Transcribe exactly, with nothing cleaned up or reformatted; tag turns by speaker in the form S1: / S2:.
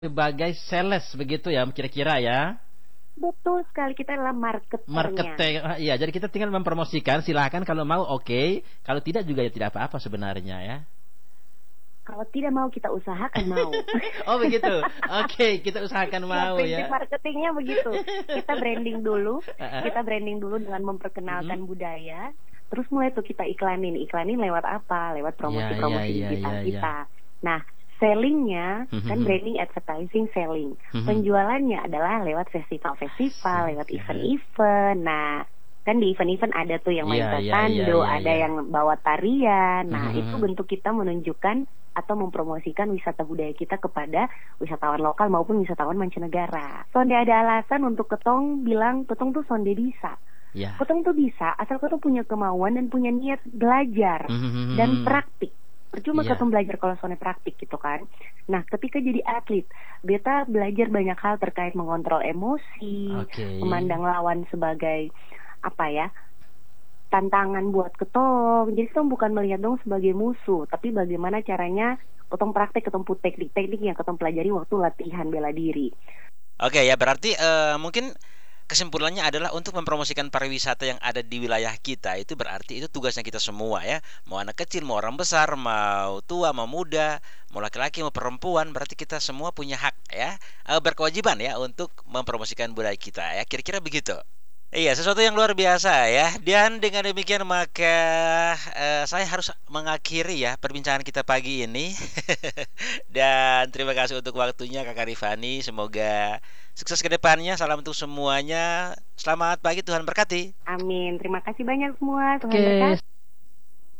S1: Sebagai sales begitu ya kira-kira ya.
S2: Betul sekali, kita adalah marketernya.
S1: Marketing, iya. Jadi kita tinggal mempromosikan. Silahkan kalau mau oke, okay. Kalau tidak juga ya tidak apa-apa sebenarnya ya.
S2: Kalau tidak mau kita usahakan mau.
S1: Oh begitu. Oke, okay, kita usahakan mau ya.
S2: Prinsip marketingnya begitu. Kita branding dulu, kita branding dulu dengan memperkenalkan mm-hmm. budaya. Terus mulai tuh kita iklanin, iklanin lewat apa? Lewat promosi-promosi ya, ya, digital ya, ya, kita. Ya. Nah, sellingnya mm-hmm. kan branding, advertising, selling. Mm-hmm. Penjualannya adalah lewat festival-festival, lewat event-event. Nah, kan di event-event ada tuh yang main yeah, tatando, yeah, yeah, yeah, ada yeah. yang bawa tarian. Nah, mm-hmm. itu bentuk kita menunjukkan atau mempromosikan wisata budaya kita kepada wisatawan lokal maupun wisatawan mancanegara. Sonde ada alasan untuk ketong bilang ketong tuh sonde bisa. Yeah. Ketong tuh bisa asal ketong punya kemauan dan punya niat belajar mm-hmm. dan praktik. Percuma yeah. ketong belajar kalau sonde praktik gitu kan. Nah, ketika jadi atlet, beta belajar banyak hal terkait mengontrol emosi, okay. memandang lawan sebagai apa ya? tantangan buat ketong. Jadi ketong bukan melihat dong sebagai musuh, tapi bagaimana caranya ketong praktek, ketong put teknik-teknik yang ketong pelajari waktu latihan bela diri.
S3: Oke ya, berarti uh, mungkin kesimpulannya adalah untuk mempromosikan pariwisata yang ada di wilayah kita. Itu berarti itu tugasnya kita semua ya. Mau anak kecil, mau orang besar, mau tua, mau muda, mau laki-laki, mau perempuan. Berarti kita semua punya hak ya, uh, berkewajiban ya untuk mempromosikan budaya kita ya. Kira-kira begitu. Iya, sesuatu yang luar biasa ya. Dan dengan demikian maka uh, saya harus mengakhiri ya perbincangan kita pagi ini. Dan terima kasih untuk waktunya Kakak Rifani. Semoga sukses ke depannya. Salam untuk semuanya. Selamat pagi, Tuhan berkati.
S2: Amin. Terima kasih banyak semua. Tuhan
S1: okay.
S2: berkati.